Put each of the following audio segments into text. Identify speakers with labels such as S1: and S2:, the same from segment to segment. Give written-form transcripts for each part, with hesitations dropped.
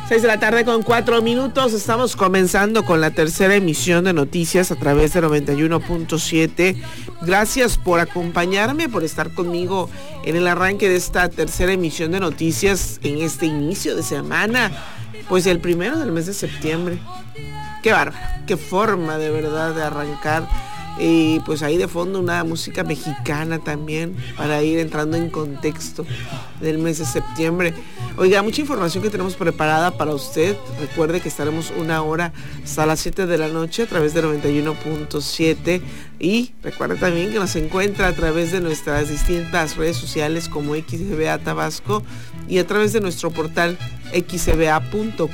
S1: 6:04 p.m. Estamos comenzando con la tercera emisión de noticias a través de 91.7. Gracias por acompañarme, por estar conmigo en el arranque de esta tercera emisión de noticias en este inicio de semana, pues el primero del mes de septiembre. Qué bárbaro, qué forma de verdad de arrancar. Y pues ahí de fondo una música mexicana también para ir entrando en contexto del mes de septiembre. Oiga, mucha información que tenemos preparada para usted. Recuerde que estaremos una hora hasta las 7 de la noche a través de 91.7. Y recuerde también que nos encuentra a través de nuestras distintas redes sociales como XBA Tabasco y a través de nuestro portal xba.com.mx.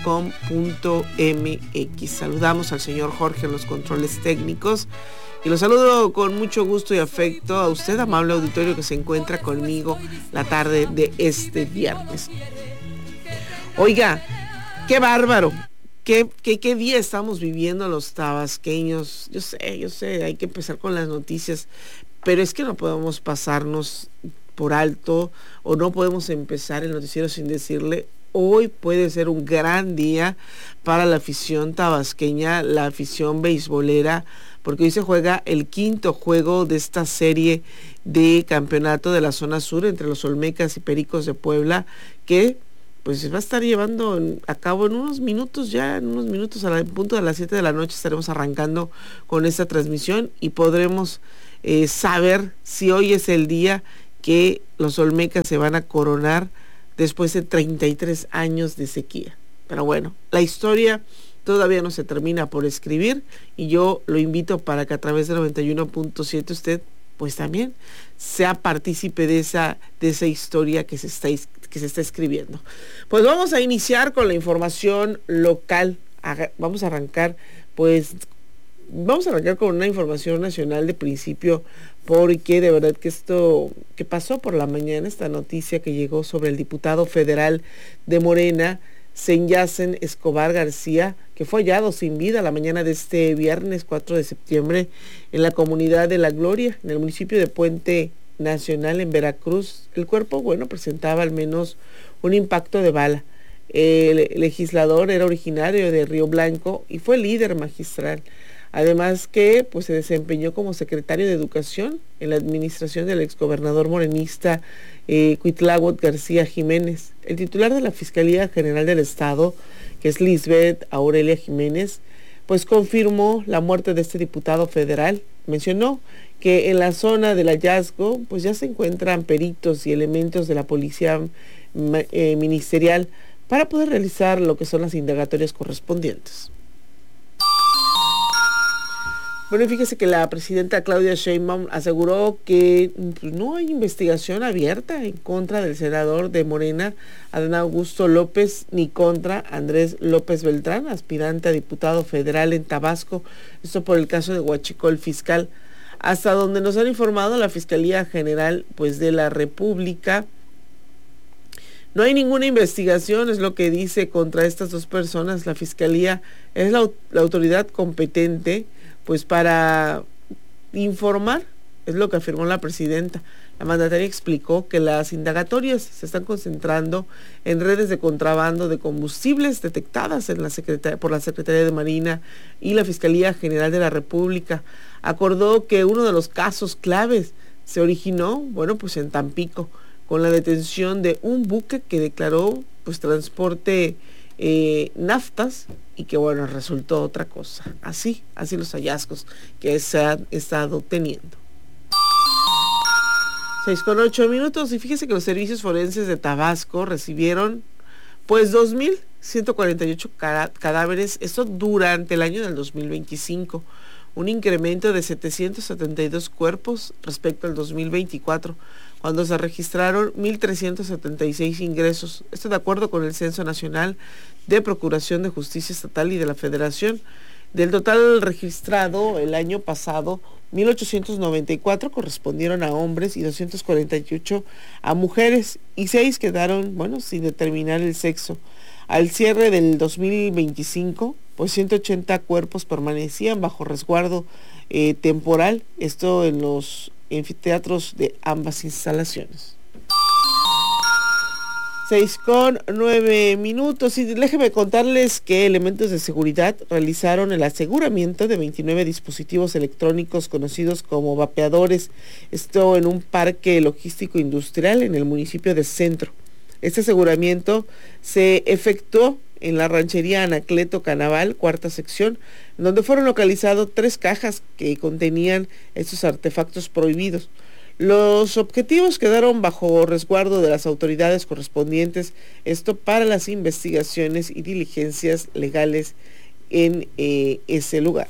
S1: Saludamos al señor Jorge en los controles técnicos. Y los saludo con mucho gusto y afecto a usted, amable auditorio, que se encuentra conmigo la tarde de este viernes. Oiga, qué bárbaro, qué día estamos viviendo los tabasqueños. Yo sé, hay que empezar con las noticias, pero es que no podemos pasarnos por alto o no podemos empezar el noticiero sin decirle: hoy puede ser un gran día para la afición tabasqueña, la afición beisbolera, porque hoy se juega el quinto juego de esta serie de campeonato de la zona sur entre los Olmecas y Pericos de Puebla, que pues se va a estar llevando a cabo en unos minutos, al punto de las 7 de la noche estaremos arrancando con esta transmisión y podremos saber si hoy es el día que los Olmecas se van a coronar después de 33 años de sequía. Pero bueno, la historia todavía no se termina por escribir y yo lo invito para que a través de 91.7 usted pues también sea partícipe de esa historia que se está escribiendo. Pues vamos a iniciar con la información local. Vamos a arrancar con una información nacional de principio, porque de verdad que esto que pasó por la mañana, esta noticia que llegó sobre el diputado federal de Morena, Senyacen Escobar García, que fue hallado sin vida la mañana de este viernes 4 de septiembre en la comunidad de La Gloria, en el municipio de Puente Nacional, en Veracruz. El cuerpo, presentaba al menos un impacto de bala. El legislador era originario de Río Blanco y fue líder magistral. Además que se desempeñó como secretario de Educación en la administración del exgobernador morenista Cuitláhuac García Jiménez. El titular de la Fiscalía General del Estado, que es Lisbeth Aurelia Jiménez, confirmó la muerte de este diputado federal. Mencionó que en la zona del hallazgo ya se encuentran peritos y elementos de la policía ministerial para poder realizar lo que son las indagatorias correspondientes. Bueno, fíjese que la presidenta Claudia Sheinbaum aseguró que no hay investigación abierta en contra del senador de Morena, Adán Augusto López, ni contra Andrés López Beltrán, aspirante a diputado federal en Tabasco, esto por el caso de Huachicol Fiscal. Hasta donde nos han informado la Fiscalía General de la República, no hay ninguna investigación, es lo que dice, contra estas dos personas. La Fiscalía es la autoridad competente para informar, es lo que afirmó la presidenta. La mandataria explicó que las indagatorias se están concentrando en redes de contrabando de combustibles detectadas por la Secretaría de Marina y la Fiscalía General de la República. Acordó que uno de los casos claves se originó, en Tampico, con la detención de un buque que declaró transporte naftas y que resultó otra cosa. Así los hallazgos que se han estado teniendo. 6:08 y fíjese que los servicios forenses de Tabasco recibieron 2,148 cadáveres, esto durante el año del 2025, un incremento de 772 cuerpos respecto al 2024, cuando se registraron 1,376 ingresos. Esto de acuerdo con el Censo Nacional de Procuración de Justicia Estatal y de la Federación. Del total registrado el año pasado, 1,894 correspondieron a hombres y 248 a mujeres, y 6 quedaron, sin determinar el sexo. Al cierre del 2025, 180 cuerpos permanecían bajo resguardo temporal, esto en los anfiteatros de ambas instalaciones. 6:09. Y déjenme contarles que elementos de seguridad realizaron el aseguramiento de 29 dispositivos electrónicos conocidos como vapeadores. Esto en un parque logístico industrial en el municipio de Centro. Este aseguramiento se efectuó en la ranchería Anacleto Canaval, cuarta sección, donde fueron localizados 3 cajas que contenían estos artefactos prohibidos. Los objetivos quedaron bajo resguardo de las autoridades correspondientes, esto para las investigaciones y diligencias legales en ese lugar.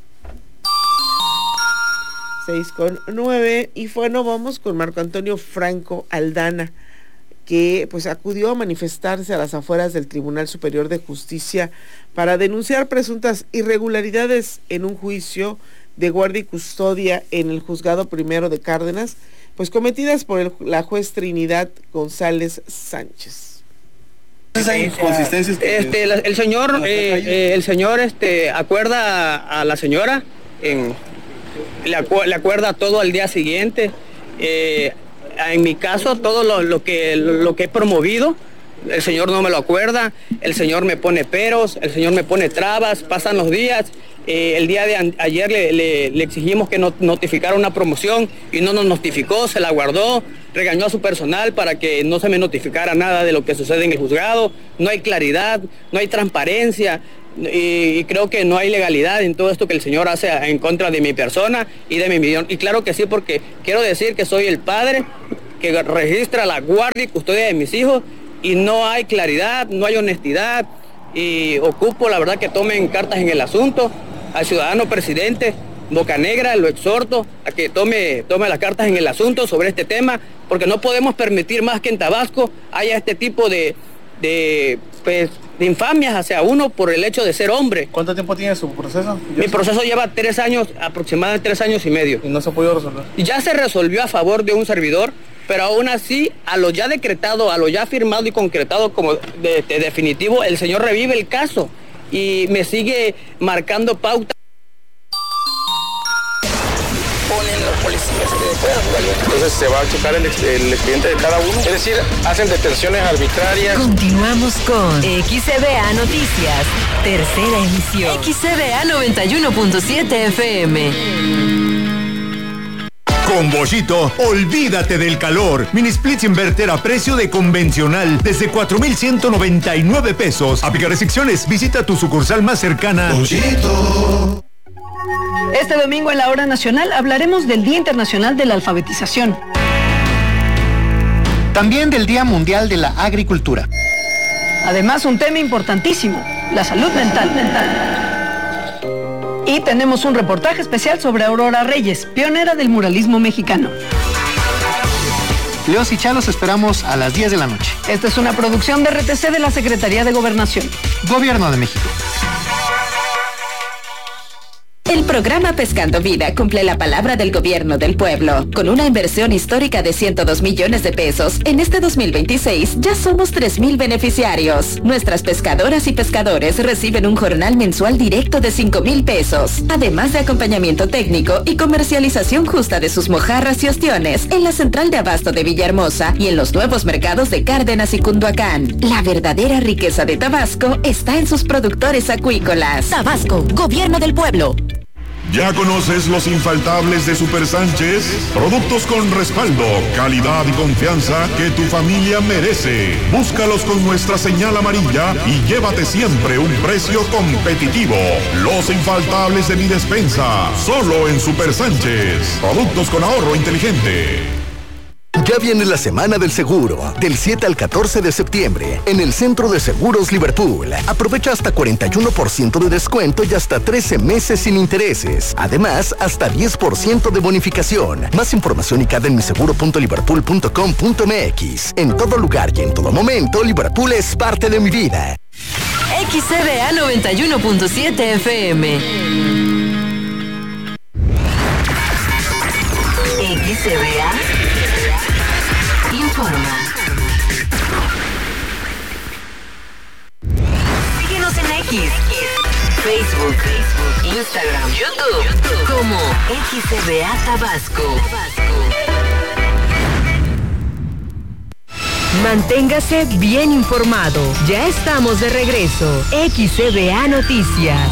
S1: 6:09. Y bueno, vamos con Marco Antonio Franco Aldana, que pues acudió a manifestarse a las afueras del Tribunal Superior de Justicia para denunciar presuntas irregularidades en un juicio de guardia y custodia en el Juzgado Primero de Cárdenas, pues cometidas por la juez Trinidad González Sánchez.
S2: Hay inconsistencias. El señor acuerda a la señora, le acuerda todo al día siguiente. En mi caso, todo lo que he promovido, el señor no me lo acuerda, el señor me pone peros, el señor me pone trabas, pasan los días. El día de ayer le exigimos que notificara una promoción y no nos notificó, se la guardó, regañó a su personal para que no se me notificara nada de lo que sucede en el juzgado. No hay claridad, no hay transparencia y creo que no hay legalidad en todo esto que el señor hace en contra de mi persona y de mi millón. Y claro que sí, porque quiero decir que soy el padre que registra la guardia y custodia de mis hijos y no hay claridad, no hay honestidad y ocupo la verdad que tomen cartas en el asunto. Al ciudadano presidente Bocanegra lo exhorto a que tome las cartas en el asunto sobre este tema, porque no podemos permitir más que en Tabasco haya este tipo de infamias hacia uno por el hecho de ser hombre.
S3: ¿Cuánto tiempo tiene su proceso?
S2: Mi proceso lleva 3 años, aproximadamente 3 años y medio.
S3: ¿Y no se ha podido resolver?
S2: Ya se resolvió a favor de un servidor, pero aún así, a lo ya decretado, a lo ya firmado y concretado como definitivo, el señor revive el caso y me sigue marcando pauta.
S4: Ponen los policías que después, entonces se va a checar el expediente de cada uno, es decir, hacen detenciones arbitrarias.
S5: Continuamos con XCBA Noticias, tercera emisión. XCBA 91.7 FM.
S6: Con Bollito, olvídate del calor. Mini splits inverter a precio de convencional desde 4,199 pesos. Aplica restricciones. Visita tu sucursal más cercana. Bollito.
S7: Este domingo en la Hora Nacional hablaremos del Día Internacional de la Alfabetización.
S8: También del Día Mundial de la Agricultura.
S7: Además, un tema importantísimo, la salud mental. Y tenemos un reportaje especial sobre Aurora Reyes, pionera del muralismo mexicano.
S8: Leos y Chalos esperamos a las 10 de la noche.
S7: Esta es una producción de RTC de la Secretaría de Gobernación.
S8: Gobierno de México.
S5: El programa Pescando Vida cumple la palabra del gobierno del pueblo. Con una inversión histórica de 102 millones de pesos, en este 2026 ya somos 3,000 beneficiarios. Nuestras pescadoras y pescadores reciben un jornal mensual directo de 5,000 pesos, además de acompañamiento técnico y comercialización justa de sus mojarras y ostiones en la central de abasto de Villahermosa y en los nuevos mercados de Cárdenas y Cunduacán. La verdadera riqueza de Tabasco está en sus productores acuícolas. Tabasco, gobierno del pueblo.
S9: ¿Ya conoces los infaltables de Super Sánchez? Productos con respaldo, calidad y confianza que tu familia merece. Búscalos con nuestra señal amarilla y llévate siempre un precio competitivo. Los infaltables de mi despensa, solo en Super Sánchez. Productos con ahorro inteligente.
S10: Ya viene la Semana del Seguro, del 7 al 14 de septiembre, en el Centro de Seguros Liverpool. Aprovecha hasta 41% de descuento y hasta 13 meses sin intereses. Además, hasta 10% de bonificación. Más información y en miseguro.liverpool.com.mx. En todo lugar y en todo momento, Liverpool es parte de mi vida.
S5: XCBA 91.7 FM. XCBA informa. Síguenos en X, Facebook, Instagram, YouTube como XCBA Tabasco.
S11: Manténgase bien informado. Ya estamos de regreso. XCBA Noticias.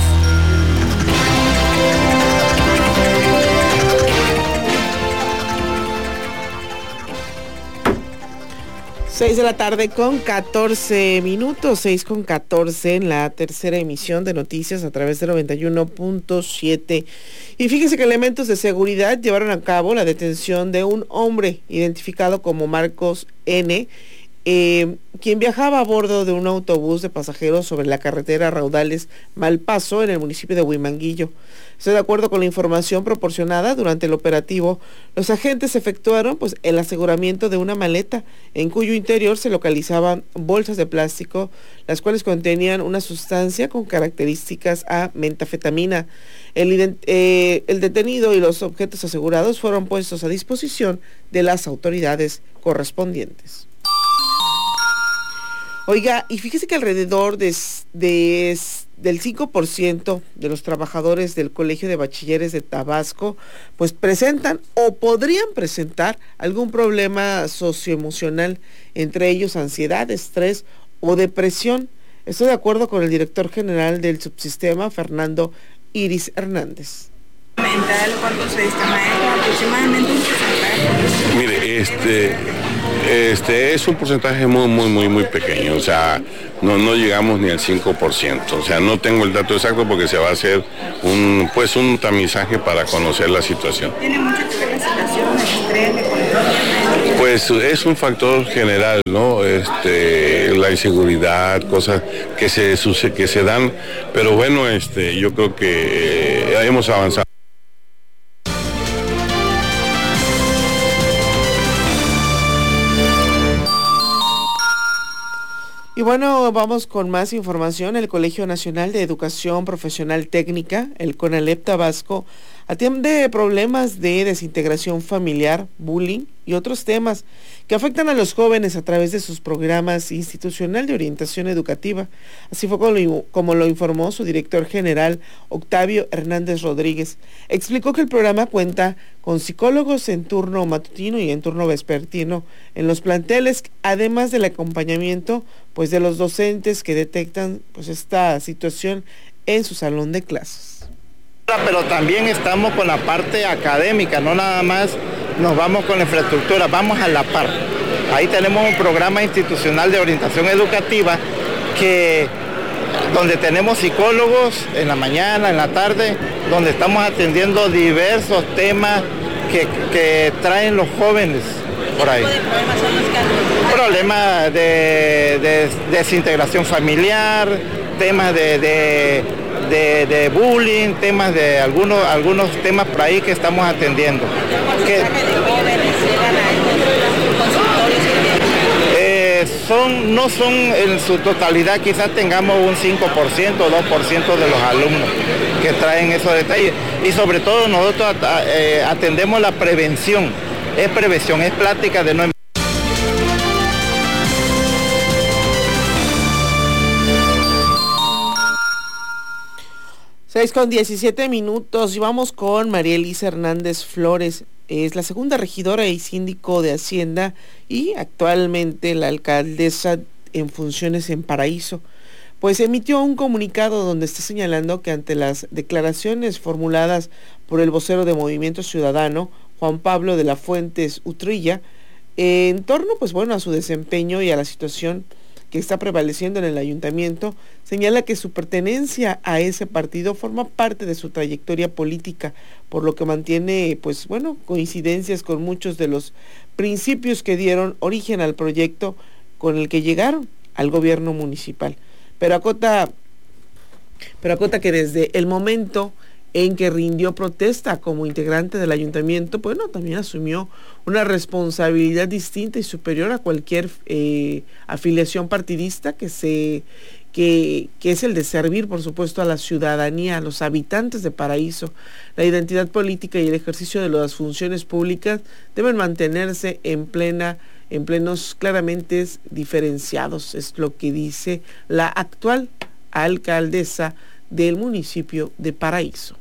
S1: 6 de la tarde con 14 minutos, 6 con 14 en la tercera emisión de noticias a través de 91.7. Y fíjese que elementos de seguridad llevaron a cabo la detención de un hombre identificado como Marcos N., quien viajaba a bordo de un autobús de pasajeros sobre la carretera Raudales Malpaso en el municipio de Huimanguillo. De acuerdo con la información proporcionada durante el operativo, los agentes efectuaron el aseguramiento de una maleta en cuyo interior se localizaban bolsas de plástico, las cuales contenían una sustancia con características a metanfetamina. El detenido y los objetos asegurados fueron puestos a disposición de las autoridades correspondientes. Oiga, y fíjese que alrededor del 5% de los trabajadores del Colegio de Bachilleres de Tabasco, presentan o podrían presentar algún problema socioemocional, entre ellos ansiedad, estrés o depresión. Estoy de acuerdo con el director general del subsistema, Fernando Iris Hernández.
S12: ¿Cuánto se estima? Aproximadamente un porcentaje.
S13: Mire, es un porcentaje muy pequeño, o sea, no llegamos ni al 5%, o sea, no tengo el dato exacto porque se va a hacer un tamizaje para conocer la situación.
S12: ¿Tiene mucho que ver la situación, el estrés, la economía?
S13: Pues es un factor general, ¿no? La inseguridad, cosas que se dan, pero bueno, yo creo que hemos avanzado.
S1: Y bueno, vamos con más información. El Colegio Nacional de Educación Profesional Técnica, el CONALEP Tabasco, atiende problemas de desintegración familiar, bullying y otros temas que afectan a los jóvenes a través de sus programas institucional de orientación educativa. Así fue como lo informó su director general, Octavio Hernández Rodríguez. Explicó que el programa cuenta con psicólogos en turno matutino y en turno vespertino en los planteles, además del acompañamiento de los docentes que detectan esta situación en su salón de clases.
S14: Pero también estamos con la parte académica, no nada más nos vamos con la infraestructura, vamos a la par. Ahí tenemos un programa institucional de orientación educativa donde tenemos psicólogos en la mañana, en la tarde, donde estamos atendiendo diversos temas que traen los jóvenes por ahí.
S12: ¿Qué tipo de problemas son los que han...
S14: Problemas de desintegración familiar, temas de bullying, temas de algunos temas por ahí que estamos atendiendo.
S12: ¿Qué porcentaje de jóvenes llegan a estos consultorios?
S14: No son en su totalidad, quizás tengamos un 5% o 2% de los alumnos que traen esos detalles. Y sobre todo nosotros atendemos la prevención. Es prevención, es plática de no...
S1: 6:17 y vamos con María Elisa Hernández Flores. Es la segunda regidora y síndico de Hacienda y actualmente la alcaldesa en funciones en Paraíso. Emitió un comunicado donde está señalando que ante las declaraciones formuladas por el vocero de Movimiento Ciudadano, Juan Pablo de la Fuentes Utrilla, en torno a su desempeño y a la situación que está prevaleciendo en el ayuntamiento, señala que su pertenencia a ese partido forma parte de su trayectoria política, por lo que mantiene coincidencias con muchos de los principios que dieron origen al proyecto con el que llegaron al gobierno municipal. Pero acota que desde el momento en que rindió protesta como integrante del ayuntamiento, también asumió una responsabilidad distinta y superior a cualquier afiliación partidista que es el de servir, por supuesto, a la ciudadanía, a los habitantes de Paraíso. La identidad política y el ejercicio de las funciones públicas deben mantenerse en plenos claramente diferenciados, es lo que dice la actual alcaldesa del municipio de Paraíso.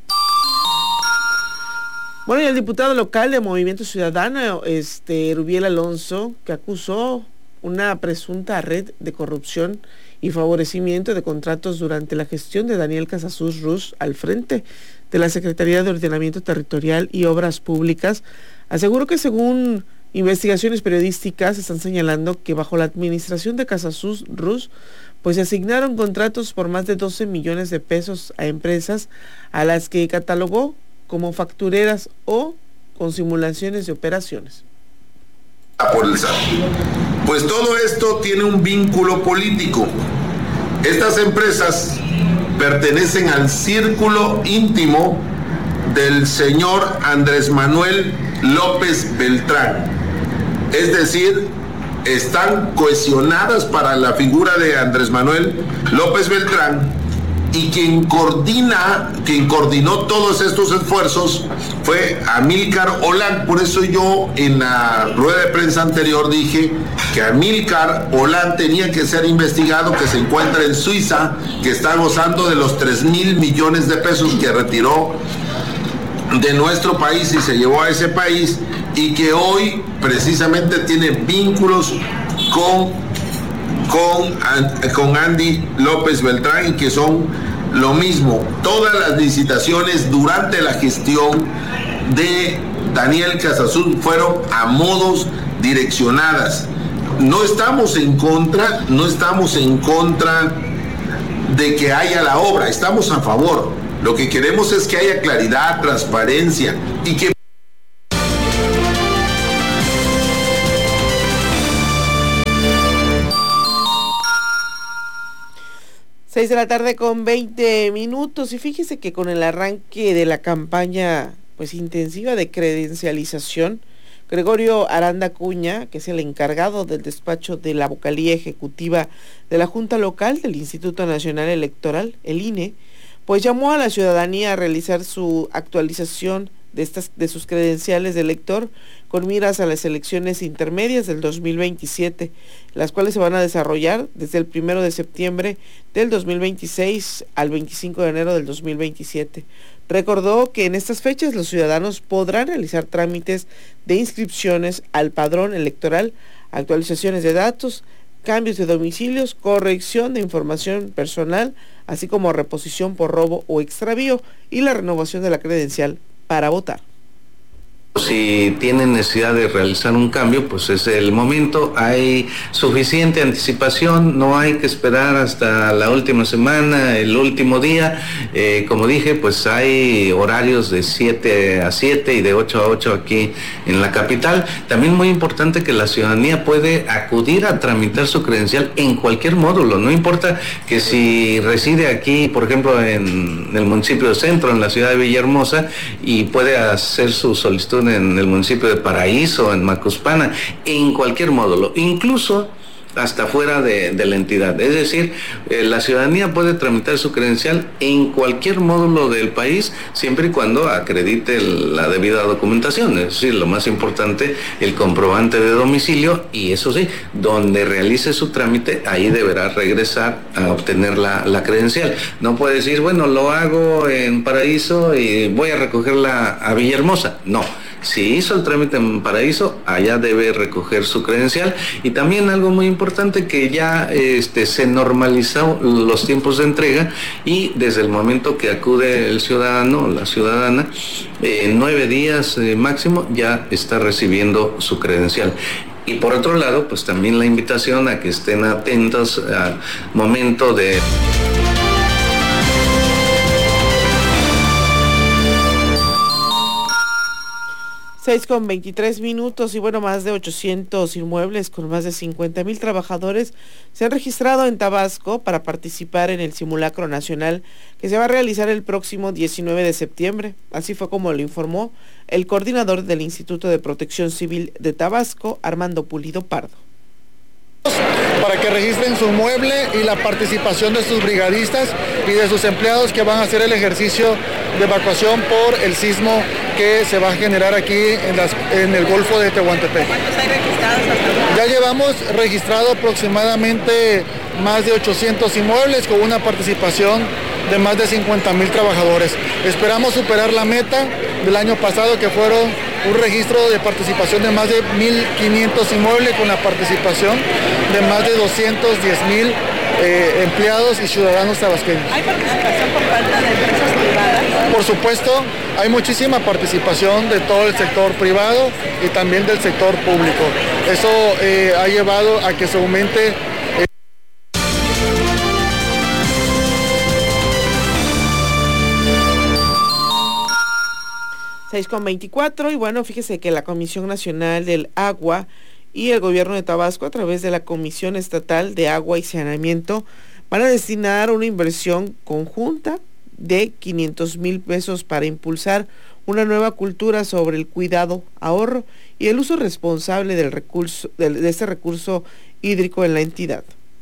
S1: Y el diputado local de Movimiento Ciudadano, Rubiel Alonso, que acusó una presunta red de corrupción y favorecimiento de contratos durante la gestión de Daniel Casasus Ruz al frente de la Secretaría de Ordenamiento Territorial y Obras Públicas. Aseguró que según investigaciones periodísticas están señalando que bajo la administración de Casasus Ruz pues se asignaron contratos por más de 12 millones de pesos a empresas a las que catalogó como factureras o con simulaciones de operaciones.
S15: Por el SAT. Pues todo esto tiene un vínculo político. Estas empresas pertenecen al círculo íntimo del señor Andrés Manuel López Beltrán. Es decir, están cohesionadas para la figura de Andrés Manuel López Beltrán, y quien coordinó todos estos esfuerzos fue Amílcar Olan. Por eso yo en la rueda de prensa anterior dije que Amílcar Olan tenía que ser investigado, que se encuentra en Suiza, que está gozando de los 3,000 millones de pesos que retiró de nuestro país y se llevó a ese país, y que hoy precisamente tiene vínculos con Andy López Beltrán, y que son lo mismo. Todas las licitaciones durante la gestión de Daniel Casasus fueron a modos direccionadas. No estamos en contra de que haya la obra, estamos a favor. Lo que queremos es que haya claridad, transparencia y que
S1: 6 de la tarde con 20 minutos, y fíjese que con el arranque de la campaña pues intensiva de credencialización, Gregorio Aranda Cuña, que es el encargado del despacho de la vocalía ejecutiva de la Junta Local del Instituto Nacional Electoral, el INE, pues llamó a la ciudadanía a realizar su actualización de sus credenciales de elector con miras a las elecciones intermedias del 2027, las cuales se van a desarrollar desde el 1 de septiembre del 2026 al 25 de enero del 2027. Recordó que en estas fechas los ciudadanos podrán realizar trámites de inscripciones al padrón electoral, actualizaciones de datos, cambios de domicilios, corrección de información personal, así como reposición por robo o extravío y la renovación de la credencial para votar.
S16: Si tienen necesidad de realizar un cambio, pues es el momento, hay suficiente anticipación, no hay que esperar hasta la última semana, el último día. Como dije, pues hay horarios de 7 a 7 y de 8 a 8 aquí en la capital. También muy importante que la ciudadanía puede acudir a tramitar su credencial en cualquier módulo, no importa que si reside aquí, por ejemplo, en el municipio de Centro, en la ciudad de Villahermosa, y puede hacer su solicitud en el municipio de Paraíso, en Macuspana, en cualquier módulo, incluso hasta fuera de la entidad. Es decir, la ciudadanía puede tramitar su credencial en cualquier módulo del país, siempre y cuando acredite la debida documentación, es decir, lo más importante, el comprobante de domicilio, y eso sí, donde realice su trámite, ahí deberá regresar a obtener la credencial. No puede decir, bueno, lo hago en Paraíso y voy a recogerla a Villahermosa. No. Si hizo el trámite en Paraíso, allá debe recoger su credencial. Y también algo muy importante, que ya se normalizó los tiempos de entrega, y desde el momento que acude el ciudadano o la ciudadana, en 9 días máximo ya está recibiendo su credencial. Y por otro lado, pues también la invitación a que estén atentos al momento de...
S1: 6:23 minutos, y bueno, más de 800 inmuebles con más de 50,000 trabajadores se han registrado en Tabasco para participar en el simulacro nacional que se va a realizar el próximo 19 de septiembre. Así fue como lo informó el coordinador del Instituto de Protección Civil de Tabasco, Armando Pulido Pardo.
S17: Para que registren su inmueble y la participación de sus brigadistas y de sus empleados que van a hacer el ejercicio de evacuación por el sismo que se va a generar aquí en el Golfo de Tehuantepec.
S12: ¿Cuántos hay registrados hasta?
S17: Ya llevamos registrado aproximadamente más de 800 inmuebles con una participación de más de 50,000 trabajadores. Esperamos superar la meta del año pasado, que fueron un registro de participación de más de 1.500 inmuebles con la participación de más de 210,000 empleados y ciudadanos tabasqueños.
S12: ¿Hay participación por parte de empresas privadas?
S17: Por supuesto, hay muchísima participación de todo el sector privado y también del sector público. Eso ha llevado a que se aumente
S1: 6:24 y bueno, fíjese que la Comisión Nacional del Agua y el Gobierno de Tabasco, a través de la Comisión Estatal de Agua y Saneamiento, van a destinar una inversión conjunta de 500,000 pesos para impulsar una nueva cultura sobre el cuidado, ahorro y el uso responsable del recurso, de este recurso hídrico en la entidad.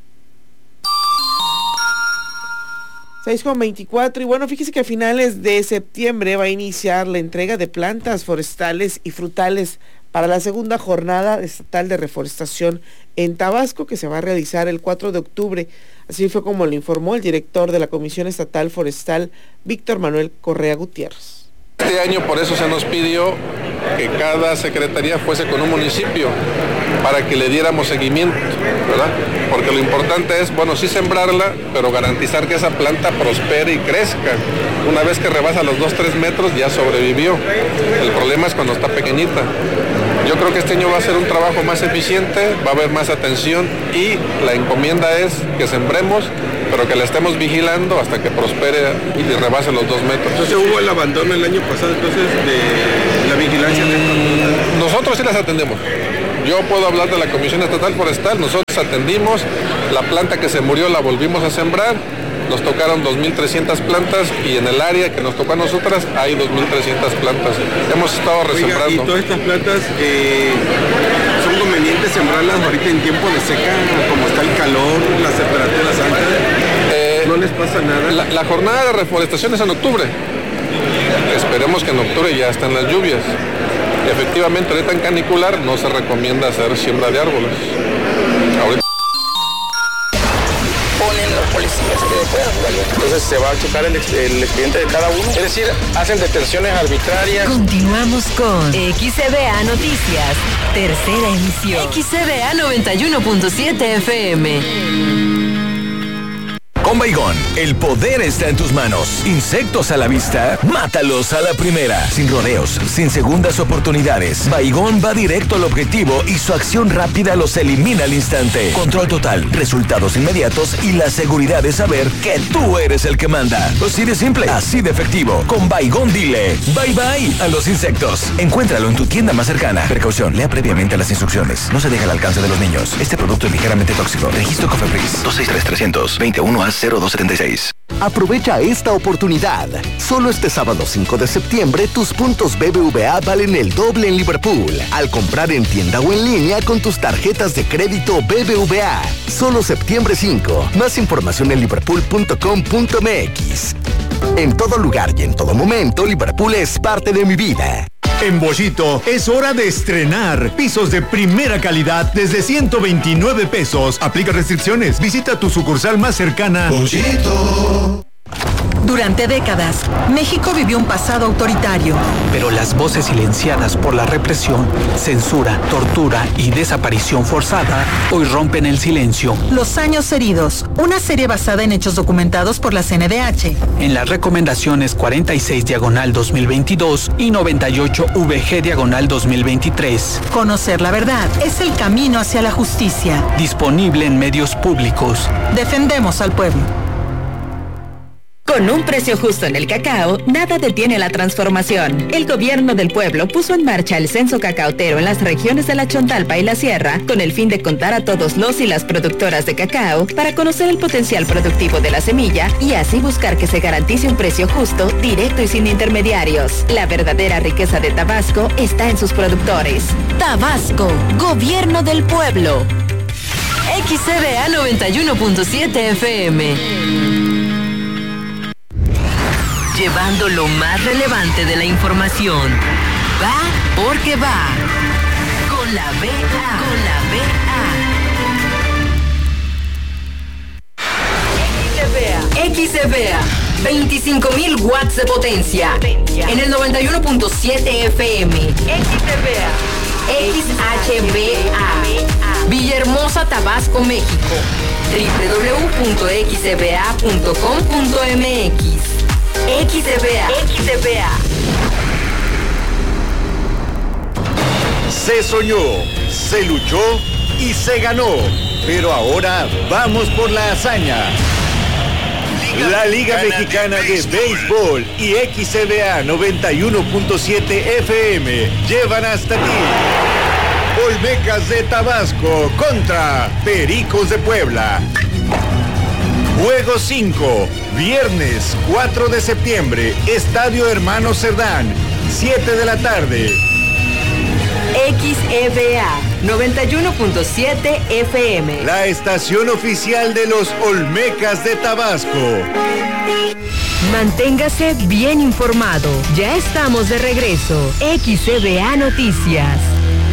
S1: 6:24 y bueno, fíjese que a finales de septiembre va a iniciar la entrega de plantas forestales y frutales para la segunda jornada estatal de reforestación en Tabasco, que se va a realizar el 4 de octubre. Así fue como lo informó el director de la Comisión Estatal Forestal, Víctor Manuel Correa Gutiérrez.
S18: Este año por eso se nos pidió que cada secretaría fuese con un municipio para que le diéramos seguimiento, ¿verdad? Porque lo importante es, bueno, sí sembrarla, pero garantizar que esa planta prospere y crezca. Una vez que rebasa los 2-3 metros ya sobrevivió. El problema es cuando está pequeñita. Yo creo que este año va a ser un trabajo más eficiente, va a haber más atención y la encomienda es que sembremos, pero que la estemos vigilando hasta que prospere y rebase los 2 metros.
S19: Entonces hubo el abandono el año pasado entonces de la vigilancia de estas plantas.
S18: Nosotros sí las atendemos. Yo puedo hablar de la Comisión Estatal Forestal, nosotros atendimos, la planta que se murió la volvimos a sembrar, nos tocaron 2.300 plantas y en el área que nos tocó a nosotras hay 2.300 plantas. Hemos estado resembrando.
S19: Oiga, ¿y todas estas plantas son convenientes sembrarlas ahorita en tiempo de seca, como está el calor, las temperaturas altas? ¿No les pasa nada?
S18: La jornada de reforestación es en octubre. Esperemos que en octubre ya estén las lluvias. Efectivamente, ahorita en canicular no se recomienda hacer siembra de árboles. Ahorita
S4: ponen los policías que después, entonces se va a checar el expediente de cada uno. Es decir, hacen detenciones arbitrarias.
S11: Continuamos con XCBA Noticias, tercera emisión. XCBA 91.7 FM.
S6: Con Baygon, el poder está en tus manos. Insectos a la vista, mátalos a la primera. Sin rodeos, sin segundas oportunidades. Baygon va directo al objetivo y su acción rápida los elimina al instante. Control total, resultados inmediatos y la seguridad de saber que tú eres el que manda. Así de simple, así de efectivo. Con Baygon dile bye bye a los insectos. Encuéntralo en tu tienda más cercana. Precaución, lea previamente las instrucciones. No se deja al alcance de los niños. Este producto es ligeramente tóxico. Registro Cofepris 263-300-21A0276.
S10: Aprovecha esta oportunidad. Solo este sábado 5 de septiembre, tus puntos BBVA valen el doble en Liverpool. Al comprar en tienda o en línea con tus tarjetas de crédito BBVA. Solo septiembre 5. Más información en liverpool.com.mx. En todo lugar y en todo momento, Liverpool es parte de mi vida.
S6: En Bollito es hora de estrenar pisos de primera calidad desde 129 pesos. Aplica restricciones. Visita tu sucursal más cercana. Bollito.
S20: Durante décadas, México vivió un pasado autoritario.
S21: Pero las voces silenciadas por la represión, censura, tortura y desaparición forzada hoy rompen el silencio.
S20: Los años heridos, una serie basada en hechos documentados por la CNDH.
S21: En las recomendaciones 46/2022 y 98/VG/2023.
S20: Conocer la verdad es el camino hacia la justicia.
S21: Disponible en medios públicos.
S20: Defendemos al pueblo.
S5: Con un precio justo en el cacao, nada detiene la transformación. El gobierno del pueblo puso en marcha el censo cacaotero en las regiones de la Chontalpa y la Sierra, con el fin de contar a todos los y las productoras de cacao para conocer el potencial productivo de la semilla y así buscar que se garantice un precio justo, directo y sin intermediarios. La verdadera riqueza de Tabasco está en sus productores. Tabasco, gobierno del pueblo.
S11: XCBA 91.7 FM. Llevando lo más relevante de la información. Va porque va. Con la BA. Con la BA. XCBA, 25.000 watts de potencia. En el 91.7 FM. XCBA. XHBA. Villahermosa, Tabasco, México. www.xcba.com.mx. XCBA.
S6: Se soñó, se luchó y se ganó. Pero ahora vamos por la hazaña. La Liga Mexicana de Béisbol y XCBA 91.7 FM llevan hasta ti Olmecas de Tabasco contra Pericos de Puebla. Juego 5, viernes 4 de septiembre, Estadio Hermano Cerdán, 7 de la tarde.
S11: XEBA 91.7 FM.
S6: La estación oficial de los Olmecas de Tabasco.
S11: Manténgase bien informado. Ya estamos de regreso. XEBA Noticias.